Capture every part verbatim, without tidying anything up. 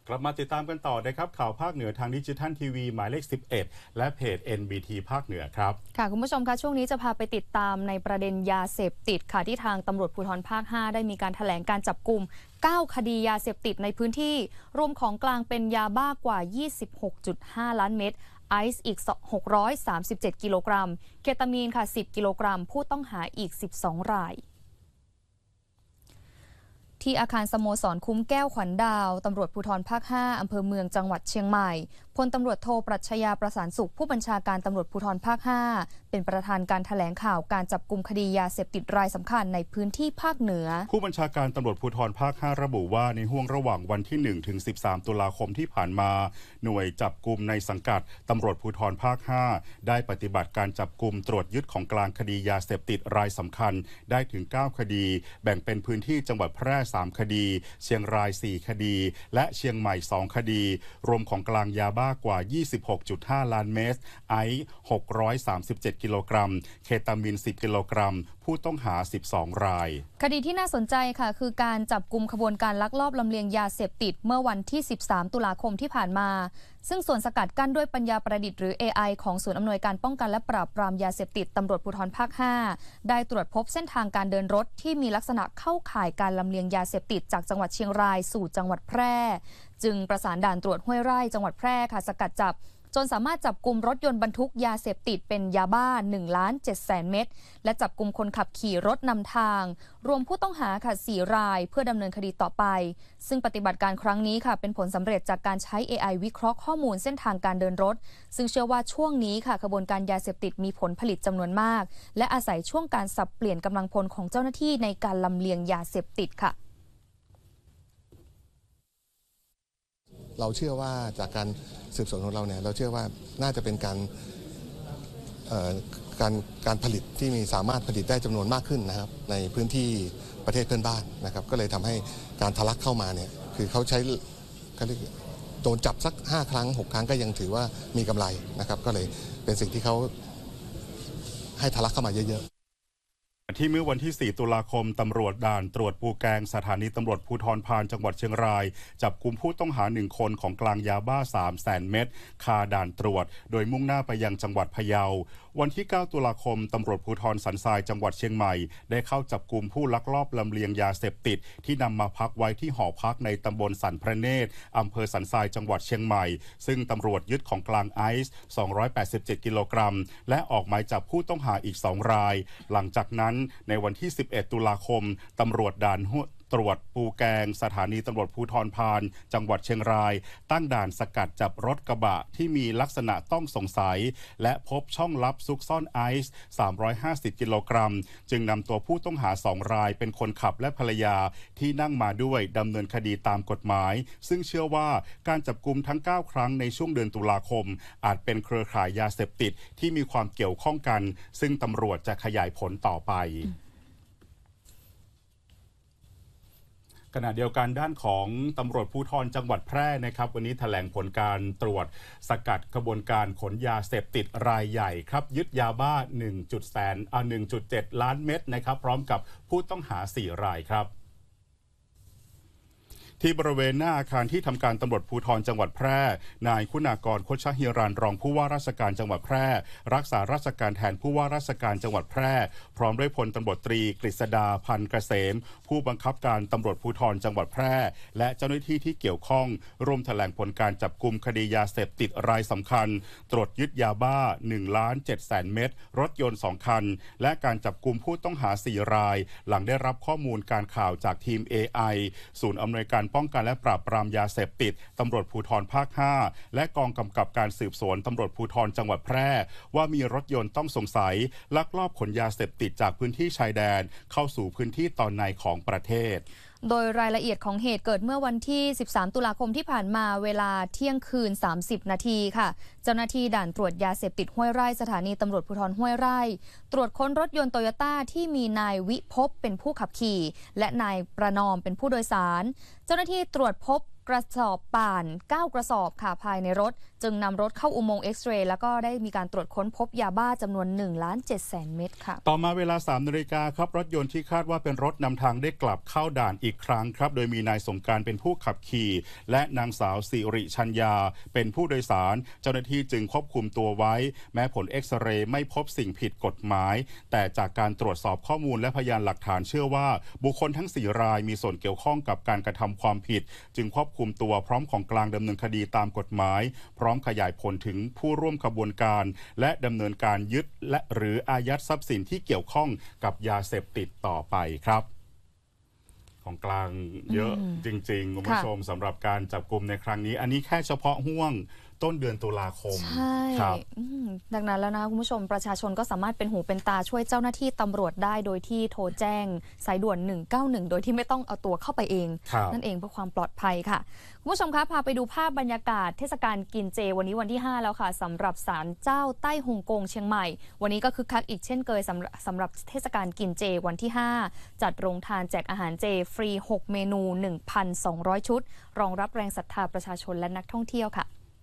กลับมาติดตามกันต่อนะครับข่าวภาคเหนือทางดิจิทัลทีวีหมายเลขสิบเอ็ดและเพจ เอ็น บี ที ภาคเหนือครับค่ะคุณผู้ชมคะช่วงนี้จะพาไปติดตามในประเด็นยาเสพติดค่ะที่ทางตำรวจภูธรภาคห้าได้มีการแถลงการจับกุมเก้าคดียาเสพติดในพื้นที่รวมของกลางเป็นยาบ้ากว่า ยี่สิบหกจุดห้า ล้านเม็ดไอซ์อีกหกร้อยสามสิบเจ็ดกิโลกรัมเคตามีนค่ะสิบกิโลกรัมผู้ต้องหาอีกสิบสองรายที่อาคารสโมสรคุ้มแก้วขวัญดาวตำรวจภูธรภาคห้าอำเภอเมืองจังหวัดเชียงใหม่พลตำรวจโทปรัชญาประสานสุขผู้บัญชาการตำรวจภูธรภาคห้าเป็นประธานการแถลงข่าวการจับกุมคดียาเสพติดรายสำคัญในพื้นที่ภาคเหนือผู้บัญชาการตำรวจภูธรภาคห้าระบุว่าในห่วงระหว่างวันที่หนึ่งถึงสิบสามตุลาคมที่ผ่านมาหน่วยจับกุมในสังกัดตำรวจภูธรภาคห้าได้ปฏิบัติการจับกุมตรวจยึดของกลางคดียาเสพติดรายสำคัญได้ถึงเก้าคดีแบ่งเป็นพื้นที่จังหวัดแพร่สามคดีเชียงรายสี่คดีและเชียงใหม่สองคดีรวมของกลางยาบ้ากว่า ยี่สิบหกจุดห้า ล้านเม็ดไอซ์หกร้อยสามสิบเจ็ดกิโลกรัมเคตามีนสิบกิโลกรัมผู้ต้องหาสิบสองรายคดีที่น่าสนใจค่ะคือการจับกุมขบวนการลักลอบลำเลียงยาเสพติดเมื่อวันที่สิบสามตุลาคมที่ผ่านมาซึ่งส่วนสกัดกั้นด้วยปัญญาประดิษฐ์หรือ เอ ไอ ของศูนย์อำนวยการป้องกันและปราบปรามยาเสพติดตำรวจภูธรภาคห้าได้ตรวจพบเส้นทางการเดินรถที่มีลักษณะเข้าข่ายการลำเลียงยาเสพติดจากจังหวัดเชียงรายสู่จังหวัดแพร่จึงประสานด่านตรวจห้วยไร่จังหวัดแพร่ค่ะสกัดจับจนสามารถจับกุมรถยนต์บรรทุกยาเสพติดเป็นยาบ้า หนึ่งล้านเจ็ดแสน เม็ดและจับกุมคนขับขี่รถนำทางรวมผู้ต้องหาค่ะสี่รายเพื่อดำเนินคดีต่อไปซึ่งปฏิบัติการครั้งนี้ค่ะเป็นผลสำเร็จจากการใช้ เอ ไอ วิเคราะห์ข้อมูลเส้นทางการเดินรถซึ่งเชื่อว่าช่วงนี้ค่ะขบวนการยาเสพติดมีผลผลิตจำนวนมากและอาศัยช่วงการสับเปลี่ยนกำลังพลของเจ้าหน้าที่ในการลำเลียงยาเสพติดค่ะเราเชื่อว่าจากการสืบสวนของเราเนี่ยเราเชื่อว่าน่าจะเป็นการการการผลิตที่มีสามารถผลิตได้จำนวนมากขึ้นนะครับในพื้นที่ประเทศเพื่อนบ้านนะครับก็เลยทำให้การทะลักเข้ามาเนี่ยคือเขาใช้เขาเรียกโดนจับสักห้าครั้งหกครั้งก็ยังถือว่ามีกำไรนะครับก็เลยเป็นสิ่งที่เขาให้ทะลักเข้ามาเยอะๆที่เมื่อวันที่สี่ตุลาคมตำรวจด่านตรวจปูแกงสถานีตำรวจภูธรพานจังหวัดเชียงรายจับกุมผู้ต้องหาหนึ่งคนของกลางยาบ้า สามแสน เม็ดคาด่านตรวจโดยมุ่งหน้าไปยังจังหวัดพะเยาวันที่เก้าตุลาคมตำรวจภูธรสันทรายจังหวัดเชียงใหม่ได้เข้าจับกุมผู้ลักลอบลำเลียงยาเสพติดที่นำมาพักไว้ที่หอพักในตำบลสันพระเนตรอำเภอสันทรายจังหวัดเชียงใหม่ซึ่งตำรวจยึดของกลางไอซ์สองร้อยแปดสิบเจ็ดกิโลกรัมและออกหมายจับผู้ต้องหาอีกสองรายหลังจากนั้นในวันที่สิบเอ็ดตุลาคมตำรวจด่านตรวจปูแกงสถานีตำรวจภูธรพานจังหวัดเชียงรายตั้งด่านสกัดจับรถกระบะที่มีลักษณะต้องสงสัยและพบช่องลับซุกซ่อนไอซ์สามร้อยห้าสิบกิโลกรัมจึงนำตัวผู้ต้องหาสองรายเป็นคนขับและภรรยาที่นั่งมาด้วยดำเนินคดีตามกฎหมายซึ่งเชื่อว่าการจับกุมทั้งเก้าครั้งในช่วงเดือนตุลาคมอาจเป็นเครือข่ายยาเสพติดที่มีความเกี่ยวข้องกันซึ่งตำรวจจะขยายผลต่อไปขณะเดียวกันด้านของตำรวจภูธรจังหวัดแพร่นะครับวันนี้แถลงผลการตรวจสกัดขบวนการขนยาเสพติดรายใหญ่ครับยึดยาบ้า หนึ่งจุดเจ็ด ล้านเม็ดนะครับพร้อมกับผู้ต้องหาสี่รายครับที่บริเวณหน้าอาคารที่ทำการตำรวจภูธรจังหวัดแพร่นายคุณากรโคชฮิรันรองผู้ว่าราชการจังหวัดแพร่รักษาราชการแทนผู้ว่าราชการจังหวัดแพร่พร้อมด้วยพลตำรวจตรีกฤษดาพันเกษมผู้บังคับการตำรวจภูธรจังหวัดแพร่และเจ้าหน้าที่ที่เกี่ยวข้องร่วมแถลงผลการจับกุมคดียาเสพติดรายสำคัญตรวจยึดยาบ้า หนึ่งล้านเจ็ดแสน เม็ดรถยนต์สองคันและการจับกุมผู้ต้องหาสี่รายหลังได้รับข้อมูลการข่าวจากทีม เอ ไอ ศูนย์อำนวยการป้องกันและปราบปรามยาเสพติดตำรวจภูธรภาคห้าและกองกำกับการสืบสวนตำรวจภูธรจังหวัดแพร่ว่ามีรถยนต์ต้องสงสัยลักลอบขนยาเสพติดจากพื้นที่ชายแดนเข้าสู่พื้นที่ตอนในของประเทศโดยรายละเอียดของเหตุเกิดเมื่อวันที่สิบสามตุลาคมที่ผ่านมาเวลาเที่ยงคืนสามสิบนาทีค่ะเจ้าหน้าที่ด่านตรวจยาเสพติดห้วยไร่สถานีตำรวจภูธรห้วยไร่ตรวจค้นรถยนต์โตโยต้าที่มีนายวิภพเป็นผู้ขับขี่และนายประนอมเป็นผู้โดยสารเจ้าหน้าที่ตรวจพบกระสอบป่านเก้ากระสอบค่ะภายในรถจึงนำรถเข้าอุโมงค์เอ็กซเรย์แล้วก็ได้มีการตรวจค้นพบยาบ้าจำนวนหนึ่งล้านเจ็ดแสนเม็ดค่ะต่อมาเวลาสามนาฬิกาครับรถยนต์ที่คาดว่าเป็นรถนำทางได้กลับเข้าด่านอีกครั้งครับโดยมีนายสงกรานต์เป็นผู้ขับขี่และนางสาวสิริชัญญาเป็นผู้โดยสารเจ้าหน้าที่จึงควบคุมตัวไว้แม้ผลเอ็กซเรย์ไม่พบสิ่งผิดกฎหมายแต่จากการตรวจสอบข้อมูลและพยานหลักฐานเชื่อว่าบุคคลทั้งสี่รายมีส่วนเกี่ยวข้องกับการกระทำความผิดจึงควบคุมตัวพร้อมของกลางดำเนินคดีตามกฎหมายพร้อมขยายผลถึงผู้ร่วมขบวนการและดำเนินการยึดและหรืออายัดทรัพย์สินที่เกี่ยวข้องกับยาเสพติดต่อไปครับของกลางเยอะจริงๆคุณผู้ชมสำหรับการจับกุมในครั้งนี้อันนี้แค่เฉพาะห่วงต้นเดือนตุลาคมใช่ดังนั้นแล้วนะคุณผู้ชมประชาชนก็สามารถเป็นหูเป็นตาช่วยเจ้าหน้าที่ตำรวจได้โดยที่โทรแจ้งสายด่วนหนึ่งเก้าหนึ่งโดยที่ไม่ต้องเอาตัวเข้าไปเองนั่นเองเพื่อความปลอดภัยค่ะคุณผู้ชมคะพาไปดูภาพบรรยากาศเทศกาลกินเจวันนี้วันที่ห้าแล้วค่ะสำหรับศาลเจ้าใต้ฮ่องกงเชียงใหม่วันนี้ก็คึกคักอีกเช่นเคยสำหรับสำหรับเทศกาลกินเจวันที่ห้าจัดโรงทานแจกอาหารเจฟรีหกเมนู หนึ่งพันสองร้อย ชุดรองรับแรงศรัทธาประชาชนและนักท่องเที่ยวค่ะ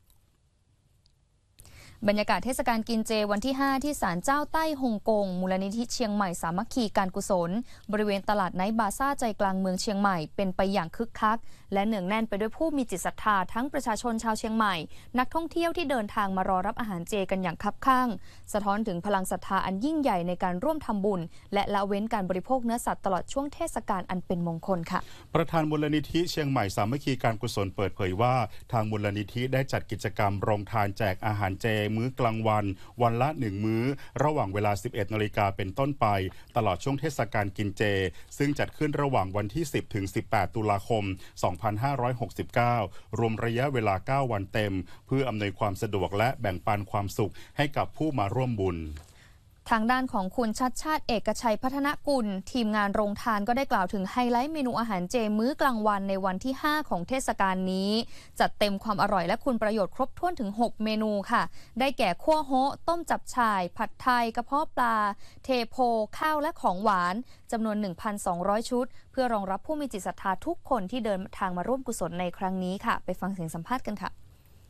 บรรยากาศเทศกาลกินเจวันที่ห้าที่ศาลเจ้าใต้ฮ่องกงมูลนิธิเชียงใหม่สามัคคีการกุศลบริเวณตลาดไนท์บาซ่าใจกลางเมืองเชียงใหม่เป็นไปอย่างคึกคักและเนืองแน่นไปด้วยผู้มีจิตศรัทธาทั้งประชาชนชาวเชียงใหม่นักท่องเที่ยวที่เดินทางมารอรับอาหารเจกันอย่างคับคั่งสะท้อนถึงพลังศรัทธาอันยิ่งใหญ่ในการร่วมทำบุญและละเว้นการบริโภคเนื้อสัตว์ตลอดช่วงเทศกาลอันเป็นมงคลค่ะประธานมูลนิธิเชียงใหม่สามัคคีการกุศลเปิดเผยว่าทางมูลนิธิได้จัดกิจกรรมโรงทานแจกอาหารเจมื้อกลางวันวันละหนึ่งมื้อระหว่างเวลา สิบเอ็ดนาฬิกาเป็นต้นไปตลอดช่วงเทศกาลกินเจซึ่งจัดขึ้นระหว่างวันที่สิบถึงสิบแปดตุลาคมสองพันห้าร้อยหกสิบเก้ารวมระยะเวลาเก้าวันเต็มเพื่ออำนวยความสะดวกและแบ่งปันความสุขให้กับผู้มาร่วมบุญทางด้านของคุณชัดชาติเอกชัยพัฒนกุลทีมงานโรงทานก็ได้กล่าวถึงไฮไลท์เมนูอาหารเจมื้อกลางวันในวันที่ห้าของเทศกาลนี้จัดเต็มความอร่อยและคุณประโยชน์ครบถ้วนถึงหกเมนูค่ะได้แก่คั่วโฮะต้มจับฉ่ายผัดไทยกระเพาะปลาเทโพข้าวและของหวานจำนวน หนึ่งพันสองร้อย ชุดเพื่อรองรับผู้มีจิตศรัทธาทุกคนที่เดินทางมาร่วมกุศลในครั้งนี้ค่ะไปฟังเสียงสัมภาษณ์กันค่ะ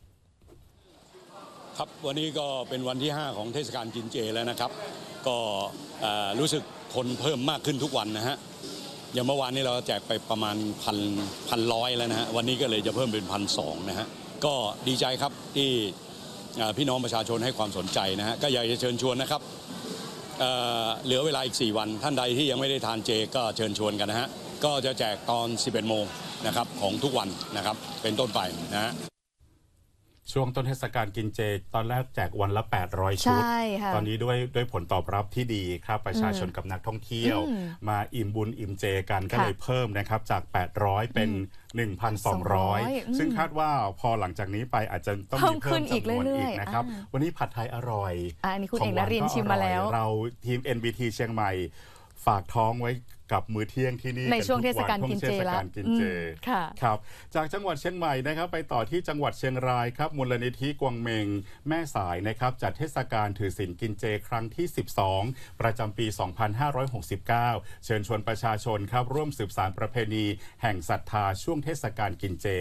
ครับวันนี้ก็เป็นวันที่ห้าของเทศกาลกินเจแล้วนะครับก็รู้สึกคนเพิ่มมากขึ้นทุกวันนะฮะอย่างเมื่อวานนี้เราแจกไปประมาณพันพันร้อยแล้วนะฮะวันนี้ก็เลยจะเพิ่มเป็นพันสองนะฮะก็ดีใจครับที่พี่น้องประชาชนให้ความสนใจนะฮะก็อยากจะเชิญชวนนะครับ เ, เหลือเวลาอีกสี่วันท่านใดที่ยังไม่ได้ทานเจก็เชิญชวนกันนะฮะก็จะแจกตอนสิบเอ็ดโมงนะครับของทุกวันนะครับเป็นต้นไปนะฮะช่วงต้นเทศกาลกินเจตอนแรกแจกวันละแปดร้อยชุดตอนนี้ด้วยด้วยผลตอบรับที่ดีครับประชาชนกับนักท่องเที่ยวมาอิ่มบุญอิ่มเจกันก็เลยเพิ่มนะครับจากแปดร้อยเป็น หนึ่งพันสองร้อย ซึ่งคาดว่าพอหลังจากนี้ไปอาจจะต้องมีเพิ่มจำนวนอีกนะครับวันนี้ผัดไทยอร่อยอันนี้คุณเอกนรินทร์ชิมมาแล้วเราทีม เอ็น บี ที เชียงใหม่ฝากท้องไว้กับมื้อเที่ยงที่นี่ในช่วงเทศกาลกินเจแล้วครับจากจังหวัดเชียงใหม่นะครับไปต่อที่จังหวัดเชียงรายครับมูลนิธิกวงเมงแม่สายนะครับจัดเทศกาลถือศีลกินเจครั้งที่สิบสองประจำปีสองพันห้าร้อยหกสิบเก้าเชิญชวนประชาชนครับร่วมสืบสานประเพณีแห่งศรัทธาช่วงเทศกาลกินเจ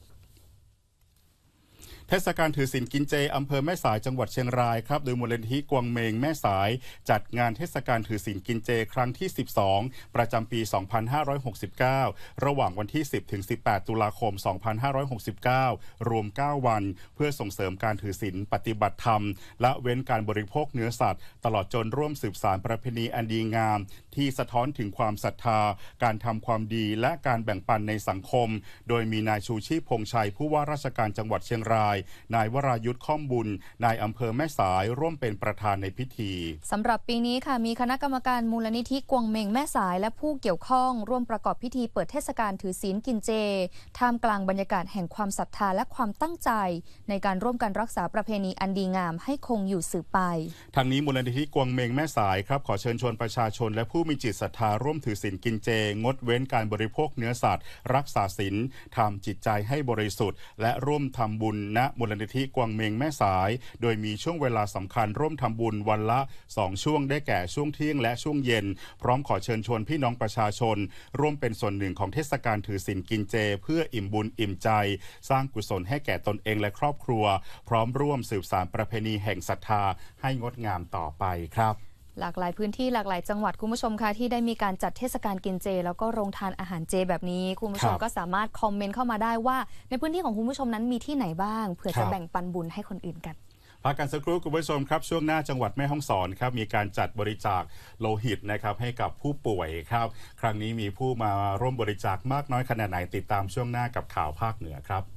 เทศกาลถือศีลกินเจอำเภอแม่สายจังหวัดเชียงรายครับโดยมูลนิธิกวงเมงแม่สายจัดงานเทศกาลถือศีลกินเจครั้งที่สิบสองประจำปีสองพันห้าร้อยหกสิบเก้าระหว่างวันที่สิบถึงสิบแปดตุลาคมสองพันห้าร้อยหกสิบเก้ารวมเก้าวันเพื่อส่งเสริมการถือศีลปฏิบัติธรรมละเว้นการบริโภคเนื้อสัตว์ตลอดจนร่วมสืบสานประเพณีอันดีงามที่สะท้อนถึงความศรัทธาการทำความดีและการแบ่งปันในสังคมโดยมีนายชูชีพพงษ์ชัยผู้ว่าราชการจังหวัดเชียงรายนายวรายุทธข้อมบุญนายอำเภอแม่สายร่วมเป็นประธานในพิธีสำหรับปีนี้ค่ะมีคณะกรรมการมูลนิธิกวงเมงแม่สายและผู้เกี่ยวข้องร่วมประกอบพิธีเปิดเทศกาลถือศีลกินเจท่ามกลางบรรยากาศแห่งความศรัทธาและความตั้งใจในการร่วมกันรักษาประเพณีอันดีงามให้คงอยู่สืบไปทางนี้มูลนิธิกวงเมงแม่สายครับขอเชิญชวนประชาชนและผู้มีจิตศรัทธาร่วมถือศีลกินเจงดเว้นการบริโภคเนื้อสัตว์รักษาศีลทำจิตใจให้บริสุทธิ์และร่วมทำบุญณมูลนิธิกวางเมงแม่สายโดยมีช่วงเวลาสำคัญร่วมทำบุญวันละสองช่วงได้แก่ช่วงเที่ยงและช่วงเย็นพร้อมขอเชิญชวนพี่น้องประชาชนร่วมเป็นส่วนหนึ่งของเทศกาลถือศีลกินเจเพื่ออิ่มบุญอิ่มใจสร้างกุศลให้แก่ตนเองและครอบครัวพร้อมร่วมสืบสานประเพณีแห่งศรัทธาให้งดงามต่อไปครับหลากหลายพื้นที่หลากหลายจังหวัดคุณผู้ชมคะที่ได้มีการจัดเทศกาลกินเจแล้วก็โรงทานอาหารเจแบบนี้คุณผู้ชมก็สามารถคอมเมนต์เข้ามาได้ว่าในพื้นที่ของคุณผู้ชมนั้นมีที่ไหนบ้างเผื่อจะแบ่งปันบุญให้คนอื่นกันพักกันสักครู่คุณผู้ชมครับช่วงหน้าจังหวัดแม่ฮ่องสอนครับมีการจัดบริจาคโลหิตนะครับให้กับผู้ป่วยครับครั้งนี้มีผู้มาร่วมบริจาคมากน้อยขนาดไหนติดตามช่วงหน้ากับข่าวภาคเหนือครับ